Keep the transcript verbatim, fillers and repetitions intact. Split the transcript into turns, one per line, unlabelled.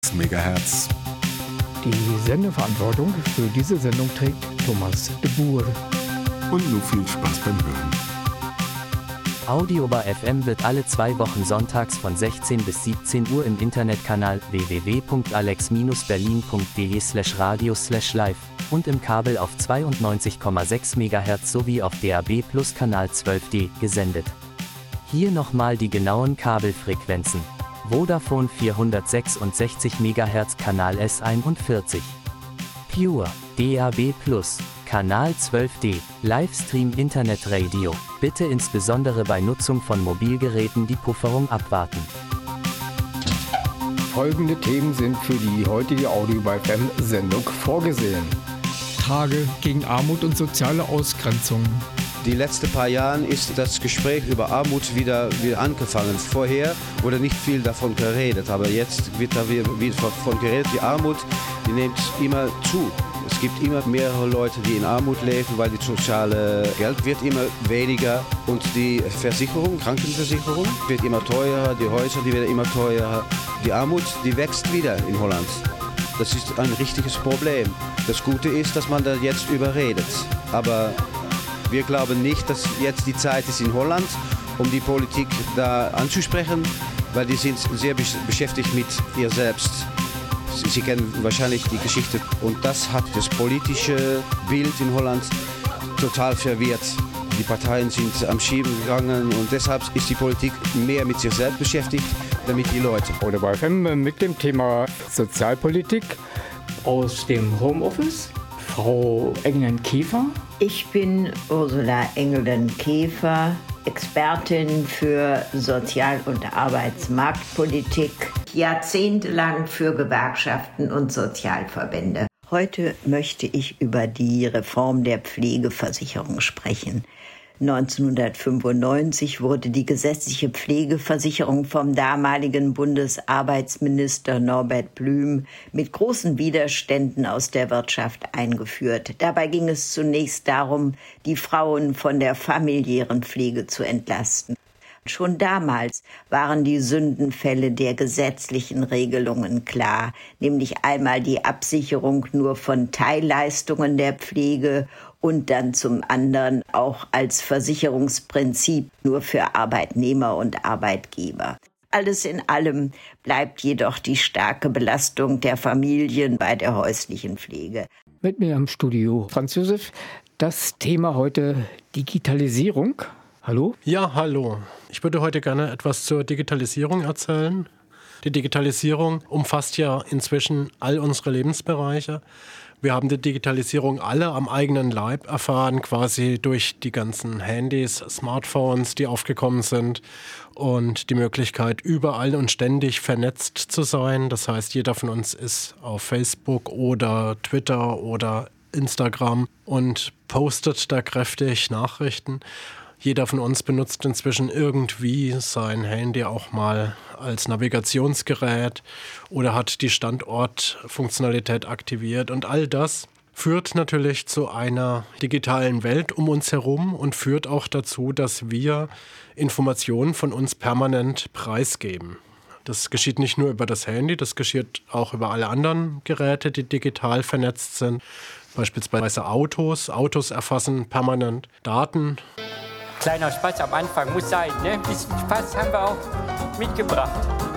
Megahertz.
Die Sendeverantwortung für diese Sendung trägt Thomas de Boer.
Und nun viel Spaß beim Hören.
Audiobar F M wird alle zwei Wochen sonntags von sechzehn bis siebzehn Uhr im Internetkanal w w w punkt alex Bindestrich berlin punkt de slash radio slash live und im Kabel auf zweiundneunzig Komma sechs Megahertz sowie auf D A B Plus Kanal zwölf D gesendet. Hier nochmal die genauen Kabelfrequenzen. Vodafone vierhundertsechsundsechzig Megahertz Kanal S einundvierzig. Pure, D A B Plus, Kanal zwölf D, Livestream Internet Radio. Bitte insbesondere bei Nutzung von Mobilgeräten die Pufferung abwarten.
Folgende Themen sind für die heutige Audiobar F M-Sendung vorgesehen.
Tage gegen Armut und soziale Ausgrenzung.
Die letzten paar Jahre ist das Gespräch über Armut wieder, wieder angefangen. Vorher wurde nicht viel davon geredet, aber jetzt wird da wieder davon geredet. Die Armut, die nimmt immer zu. Es gibt immer mehrere Leute, die in Armut leben, weil das soziale Geld wird immer weniger und die Versicherung, Krankenversicherung wird immer teurer, die Häuser, die werden immer teurer. Die Armut, die wächst wieder in Holland. Das ist ein richtiges Problem. Das Gute ist, dass man da jetzt überredet. Aber wir glauben nicht, dass jetzt die Zeit ist in Holland, um die Politik da anzusprechen, weil die sind sehr beschäftigt mit ihr selbst. Sie kennen wahrscheinlich die Geschichte und das hat das politische Bild in Holland total verwirrt. Die Parteien sind am Schieben gegangen und deshalb ist die Politik mehr mit sich selbst beschäftigt, damit die Leute.
Oder bei F M mit dem Thema Sozialpolitik.
Aus dem Homeoffice, Frau Engeln-Käfer.
Ich bin Ursula Engeln-Käfer, Expertin für Sozial- und Arbeitsmarktpolitik, jahrzehntelang für Gewerkschaften und Sozialverbände. Heute möchte ich über die Reform der Pflegeversicherung sprechen. neunzehnhundertfünfundneunzig wurde die gesetzliche Pflegeversicherung vom damaligen Bundesarbeitsminister Norbert Blüm mit großen Widerständen aus der Wirtschaft eingeführt. Dabei ging es zunächst darum, die Frauen von der familiären Pflege zu entlasten. Schon damals waren die Sündenfälle der gesetzlichen Regelungen klar, nämlich einmal die Absicherung nur von Teilleistungen der Pflege und dann zum anderen auch als Versicherungsprinzip nur für Arbeitnehmer und Arbeitgeber. Alles in allem bleibt jedoch die starke Belastung der Familien bei der häuslichen Pflege.
Mit mir im Studio Franz Josef. Das Thema heute Digitalisierung. Hallo?
Ja, hallo. Ich würde heute gerne etwas zur Digitalisierung erzählen. Die Digitalisierung umfasst ja inzwischen all unsere Lebensbereiche. Wir haben die Digitalisierung alle am eigenen Leib erfahren, quasi durch die ganzen Handys, Smartphones, die aufgekommen sind und die Möglichkeit, überall und ständig vernetzt zu sein. Das heißt, jeder von uns ist auf Facebook oder Twitter oder Instagram und postet da kräftig Nachrichten. Jeder von uns benutzt inzwischen irgendwie sein Handy auch mal als Navigationsgerät oder hat die Standortfunktionalität aktiviert. Und all das führt natürlich zu einer digitalen Welt um uns herum und führt auch dazu, dass wir Informationen von uns permanent preisgeben. Das geschieht nicht nur über das Handy, das geschieht auch über alle anderen Geräte, die digital vernetzt sind. Beispielsweise Autos. Autos erfassen permanent Daten.
Kleiner Spaß am Anfang muss sein, ne? Ein bisschen Spaß haben wir auch mitgebracht.